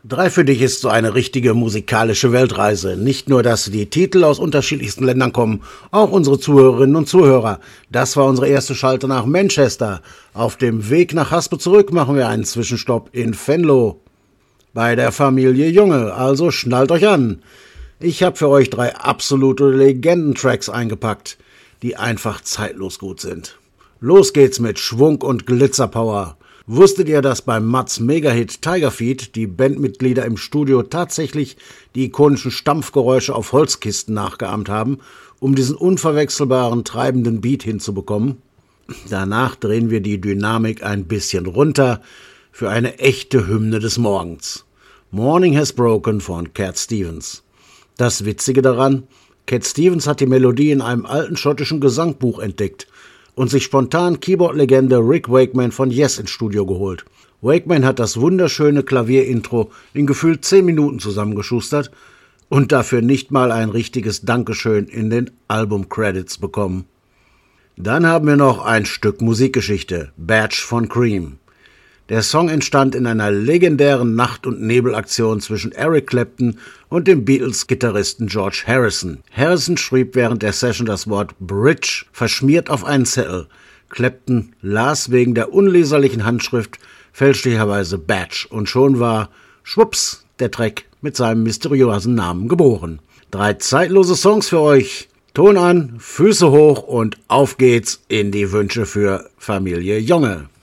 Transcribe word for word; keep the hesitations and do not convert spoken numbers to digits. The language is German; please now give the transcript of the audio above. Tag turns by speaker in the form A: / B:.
A: Drei für dich ist so eine richtige musikalische Weltreise. Nicht nur, dass die Titel aus unterschiedlichsten Ländern kommen, auch unsere Zuhörerinnen und Zuhörer. Das war unsere erste Schalte nach Manchester. Auf dem Weg nach Haspe zurück machen wir einen Zwischenstopp in Venlo bei der Familie Junge. Also schnallt euch an. Ich habe für euch drei absolute Legendentracks eingepackt, die einfach zeitlos gut sind. Los geht's mit Schwung und Glitzerpower. Wusstet ihr, dass beim Mats Megahit Tiger Feet die Bandmitglieder im Studio tatsächlich die ikonischen Stampfgeräusche auf Holzkisten nachgeahmt haben, um diesen unverwechselbaren, treibenden Beat hinzubekommen? Danach drehen wir die Dynamik ein bisschen runter für eine echte Hymne des Morgens. Morning Has Broken von Cat Stevens. Das Witzige daran, Cat Stevens hat die Melodie in einem alten schottischen Gesangbuch entdeckt und sich spontan Keyboard-Legende Rick Wakeman von Yes ins Studio geholt. Wakeman hat das wunderschöne Klavierintro in gefühlt zehn Minuten zusammengeschustert und dafür nicht mal ein richtiges Dankeschön in den Album-Credits bekommen. Dann haben wir noch ein Stück Musikgeschichte, Badge von Cream. Der Song entstand in einer legendären Nacht- und Nebelaktion zwischen Eric Clapton und dem Beatles-Gitarristen George Harrison. Harrison schrieb während der Session das Wort Bridge verschmiert auf einen Zettel. Clapton las wegen der unleserlichen Handschrift fälschlicherweise Badge und schon war, schwupps, der Track mit seinem mysteriösen Namen geboren. Drei zeitlose Songs für euch. Ton an, Füße hoch und auf geht's in die Wünsche für Familie Junge.